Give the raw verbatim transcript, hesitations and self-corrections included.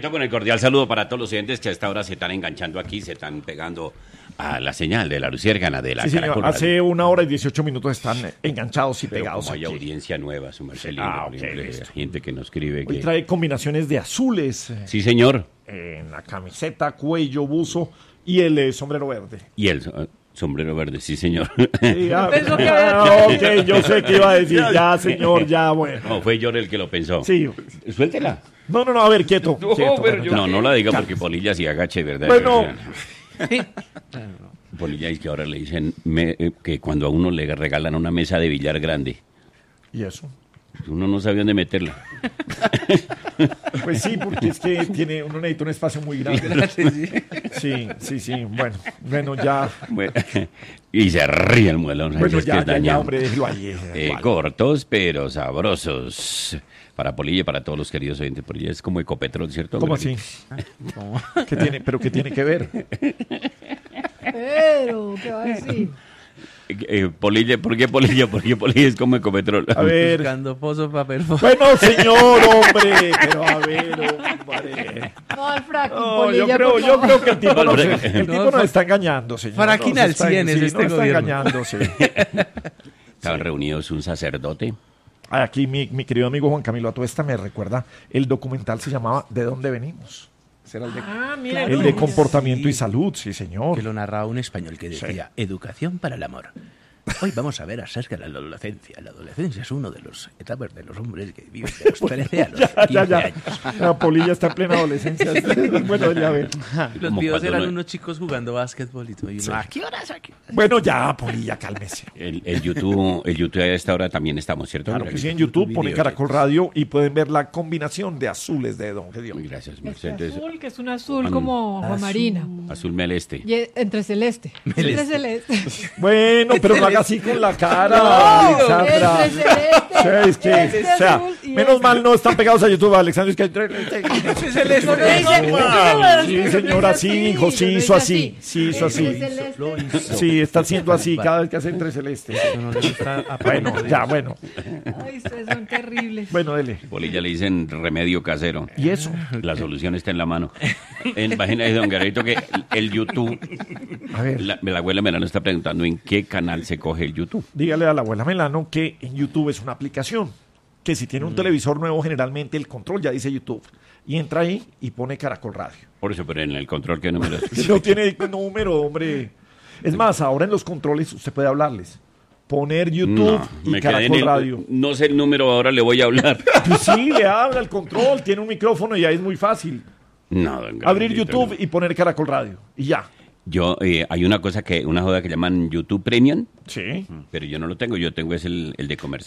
Garito, con el cordial saludo para todos los oyentes que a esta hora se están enganchando aquí, se están pegando a la señal de la luciérgana de la Sí, señor. Caracol. Hace una hora y dieciocho minutos están enganchados y Pero pegados como hay aquí. audiencia nueva, su Marcelino, Ah, ok, hombre, listo. gente que nos escribe Hoy que... trae combinaciones de azules eh, Sí, señor. en la camiseta, cuello, buzo y el eh, sombrero verde. Y el so- sombrero verde, sí, señor. Sí, ah, Pensó que ah, ok, yo sé que iba a decir, ya, señor, ya, bueno. No, fue yo el que lo pensó. Sí. Suéltela. No, no, no, a ver, quieto. No, quieto, pero bueno, yo- ya. no, no la diga porque Polilla sí agache, ¿verdad? Bueno. Polilla es que ahora le dicen me- eh, que cuando a uno le regalan una mesa de billar grande, ¿Y eso? uno no sabe dónde meterla. Pues sí, porque es que tiene, uno necesita un espacio muy grande. Sí, sí, sí, bueno, bueno, ya, Bueno, y se ríe el muelón. bueno, es que ya, es ya, ya, dañado. hombre, déjelo ahí. eh, Eh, vale. cortos, pero sabrosos. Para Polilla y para todos los queridos oyentes. Polilla es como Ecopetrol, ¿cierto? ¿Cómo así? ¿Qué tiene, pero qué tiene que ver? Pero, ¿qué va a decir? Eh, eh, Polilla, ¿por qué Polilla? Porque Polilla es como Ecopetrol. A ver. Buscando pozo para perforar. Bueno, señor, hombre, pero a ver, hombre. No, al fracking, No, yo Polilla, creo, por yo favor. creo que el tipo, No, nos, el el tipo no, nos fa- está engañando, señor. Faraquín Nos al está- cien es sí, este nos está gobierno. engañando, sí. Estaban reunidos un sacerdote. Aquí mi, mi querido amigo Juan Camilo Atuesta me recuerda, el documental se llamaba ¿De dónde venimos? Ese era el de, Ah, mira. el no. de comportamiento y salud, sí, señor. Que lo narraba un español que decía, educación para el amor. Hoy vamos a ver acerca de la adolescencia. La adolescencia es uno de los etapas de los hombres que viven de los trece a los Ya, ya, quince ya. años. La Polilla está en plena adolescencia. Bueno, ya ve. Los Como videos cuando eran uno- unos chicos jugando básquetbol y todo. Y uno, ¿a qué horas aquí? Bueno, ya, Polilla, cálmese. El, el YouTube, el YouTube a esta hora también estamos, ¿cierto? Claro Mira que que- sí, en YouTube video, ponen Caracol Radio y pueden ver la combinación de azules de Don Gedeón. Muy gracias, Este Mercedes. azul, que es un azul Ah, como aguamarina. Azul meleste. Y es- entre celeste. Entre celeste. Bueno, pero no haga así con la cara, No, Alexandra. entre celeste. O sea, es que, este o sea, azul y menos este. mal no están pegados a YouTube, Alexandra. Es que entre- Lo que dice- Sí, señora, sí, hijo, sí lo hizo dice así, sí hizo así. Entre celeste. Sí, está haciendo así cada vez que hace entre celeste. Eso no le gusta a Bueno, ya, bueno. Ay, ustedes son terribles. Bueno, dele. Polilla le dicen remedio casero. ¿Y eso? La solución está en la mano. En página de Don Garito que el YouTube, A ver, la, la abuela Melano está preguntando en qué canal se coge el YouTube. dígale a la abuela Melano que en YouTube es una aplicación. Que si tiene un televisor nuevo, generalmente el control ya dice YouTube. Y entra ahí y pone Caracol Radio. Por eso, pero en el control que número es. No tiene número, hombre. Es más, ahora en los controles usted puede hablarles. Poner YouTube No, y me quedé en Caracol el- Radio. No sé el número, ahora le voy a hablar. Pues sí, le habla el control, tiene un micrófono y ahí es muy fácil. No, don Garito, Abrir YouTube no. y poner Caracol Radio. Y ya. Yo, eh, hay una cosa que, una joda que llaman YouTube Premium, Sí. pero yo no lo tengo, yo tengo es el, el de comercial.